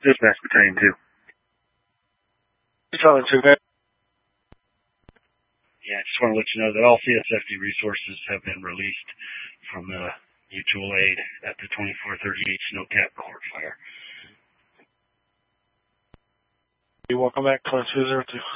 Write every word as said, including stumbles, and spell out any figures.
Dispatch Battalion two. Battalion two, man. Yeah, I just want to let you know that all C S F D resources have been released from the mutual aid at the twenty-four thirty-eight Snowcat Court fire. Welcome back, twenty-two oh two.